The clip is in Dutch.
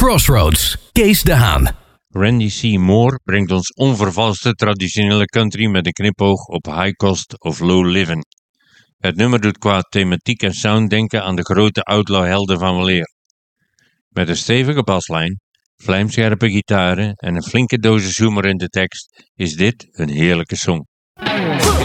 Crossroads, Kees de Haan. Randy C. Moore brengt ons onvervalste traditionele country met een knipoog op high cost of low living. Het nummer doet qua thematiek en sound denken aan de grote outlaw helden van weleer. Met een stevige baslijn, vlijmscherpe gitaren en een flinke dosis humor in de tekst is dit een heerlijke song.